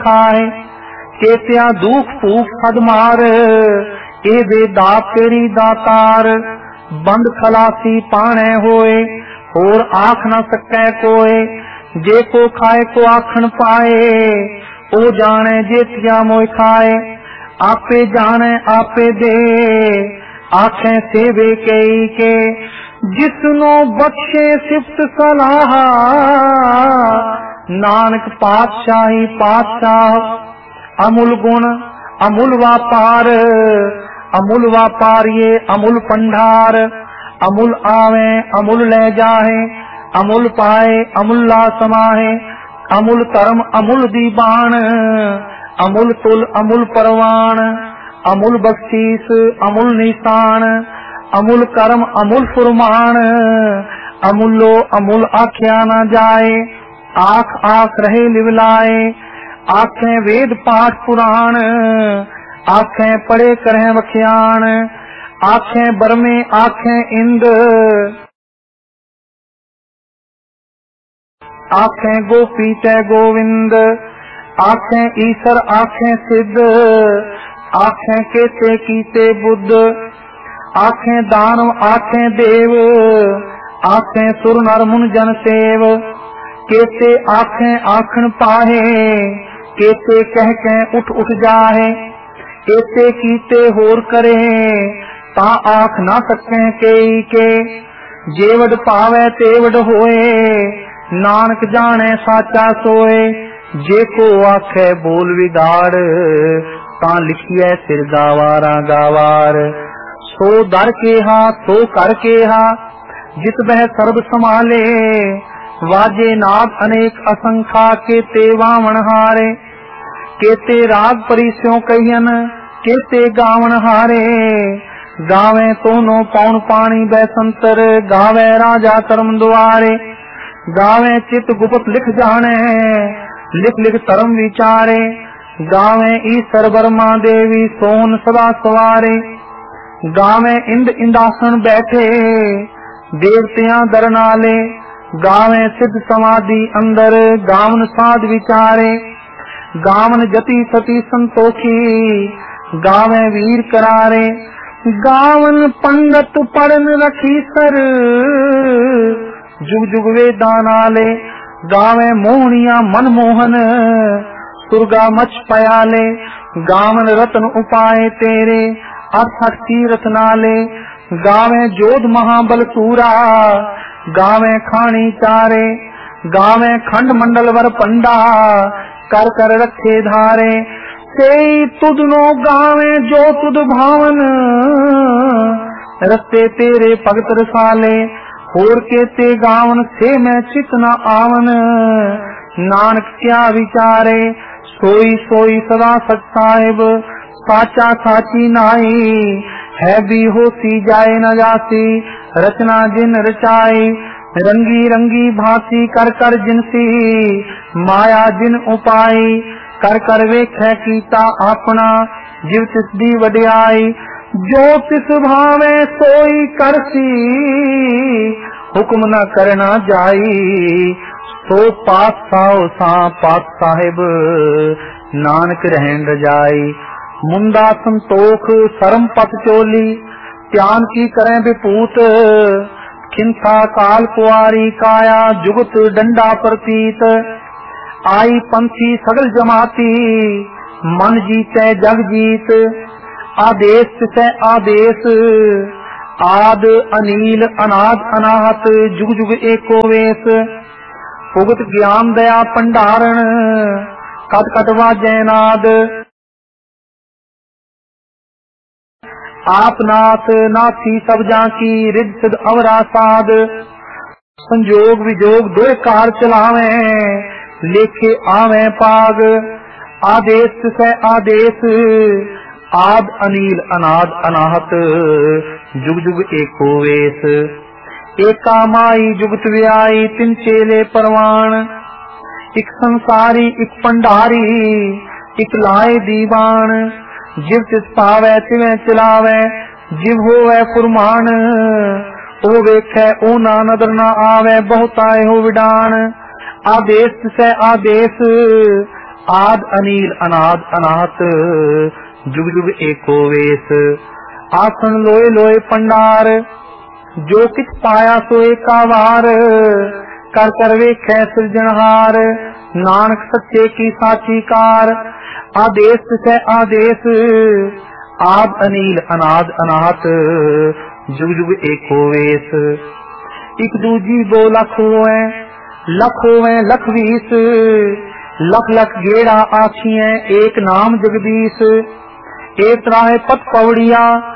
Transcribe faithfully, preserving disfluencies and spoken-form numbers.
खाए केतिया दुख भूख सद मार ए दे दात तेरी दातार बंद खलासी पाने होए होर आख न सकै कोय जे को खाए को आखन पाए ओ जाने जेतिया मोय खाए आपे जाने आपे दे आखे सेवे कई के जिसनो बख्शे सिफ्त सलाह नानक पातशाही पातशाह अमूल गुण अमूल व्यापार अमूल व्यापार ये अमूल पंडार अमूल आवे अमूल ले जाहे अमूल पाए अमूल ला समाहे अमूल धर्म अमूल दीवान अमूल तुल अमूल परवान अमूल बख्शीस अमूल निशान अमूल कर्म अमूल फुरमान अमूलो अमूल आख्या न जाए आख आख रहे लिवलाए आखें वेद पाठ पुराण आखें पढ़े करें वख्यान आखें बरमे आखें इंद आखें गोपी तय गोविंद आखें ईश्वर आखें सिद्ध आखें केते कीते बुद्ध आखें दानव आखें देव आखें सुर नर मुन जन सेव केते आखें आखन पाहे केते कह कह उठ उठ जाहे केते कीते होर करे ता आख ना सकें केई के जेवड पावे तेवड होए नानक जाने साचा सोए जे को आखे बोल विगाड़ ता लिखिए सिर गावारा गावार सो दर के हा सो कर के हा जित बह सर्ब संभाले वाजे नाद अनेक असंखा केते वावण हारे केते राग परिस्यों कहियन केते गावण हारे गावे तोनो पौन पानी बैसंतर गावे राजा कर्म द्वारे गावे चित गुप्त लिख जाने लिख लिख धर्म विचारे गावे ईश्वर वर्मा देवी सोन सदा सवारे गावे इंद इंदासन बैठे देवतियां दर नाले गावे सिद्ध समाधि अंदर गावन साध विचारे गावन जति सती संतोखी गावे वीर करारे गावन पंडित पढ़न रखी सर जुग जुग वेदा नाले गावे मोहनिया मनमोहन सुरगा मच पयाले गावन रतन उपाय तेरे अर्थक तीरथ नाले गावे जोध महाबल सूरा गावे खानी चारे गावे खंड मंडल वर पंडा कर कर रखे धारे से तुदनो गावे जो तुद भावन रस्ते तेरे भगत रसाले होर के ते गावन से मैं चित न आवन नानक क्या विचारे सोई सोई सदा सच साहिब साचा साची नाई है भी होती जाए न जाती रचना जिन रचाई रंगी रंगी भांति कर कर जिनसी माया जिन उपाई कर कर वेख्या कीता अपना जीव तिस दी वड्याई जो तिस भावे सोई करसी हुक्म न करना जाई सो पात साओ सा पात साहिब नानक रहन रजाई मुंदा संतोख सरम पत चोली त्यान की करें विपूत खिंथा काल कुआरी काया जुगत डंडा प्रतीत आई पंथी सगल जमाती मन जीते जग जीत आदेश से आदेश आद अनील अनाद अनाहत जुग जुग एको वेश भुगत ज्ञान दया भंडारण कट कट वाजै नाद आप नाथ नाथी सब जाकी रिद सिद अवरा साध संजोग विजोग दो कार चलावे लेखे आवे पाग आदेश से आदेश आद अनील अनाद अनाहत जुग जुग एको वेश एका माई जुगत व्याई तिन चेले परवान एक संसारी एक पंडारी एक लाए दीवान जिव तिस पावे तिवें चलावे जिव होवे फुरमान ओ वेखे ओ ना नदर ना आवे बहुताए हो विडान आदेश से आदेश आद अनील अनाद अनाथ जुग जुग एको वेश। आसन लोए लोए पंडार जो किछ पाया सो एका वार। कर कर वेखै सिरजनहार नानक सच्चे की साची कार। आदेश से आदेश आद अनील अनाद अनाथ जुग जुग एको वेश। एक दूजी दो लख होवे लख होवे लख बीस। लख लख गेड़ा आछिए एक नाम जगदीश। एक राह पत पवड़िया